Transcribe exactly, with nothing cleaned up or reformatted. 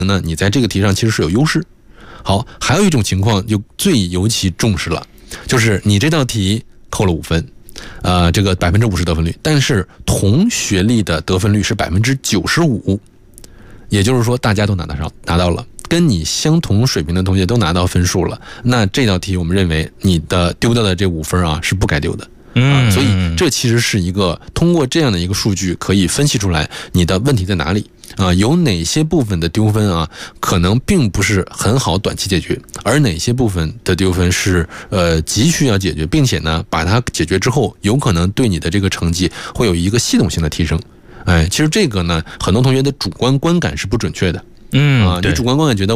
呢，你在这个题上其实是有优势。好，还有一种情况就最尤其重视了，就是你这道题扣了五分，呃，这个百分之五十得分率，但是同学历的得分率是百分之九十五，也就是说大家都拿得上，拿到了，跟你相同水平的同学都拿到分数了，那这道题我们认为你的丢掉的这五分啊是不该丢的。 嗯、 啊，所以这其实是一个通过这样的一个数据可以分析出来你的问题在哪里啊，有哪些部分的丢分啊可能并不是很好短期解决，而哪些部分的丢分是呃急需要解决，并且呢把它解决之后有可能对你的这个成绩会有一个系统性的提升。哎，其实这个呢很多同学的主观观感是不准确的。 嗯， 啊，你主观观感觉得